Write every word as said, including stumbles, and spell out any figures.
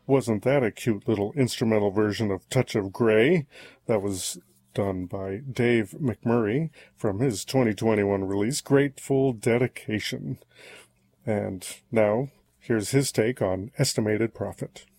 Wasn't that a cute little instrumental version of Touch of Grey? That was done by Dave McMurray from his twenty twenty-one release, Grateful Dedication. And now, here's his take on estimated profit.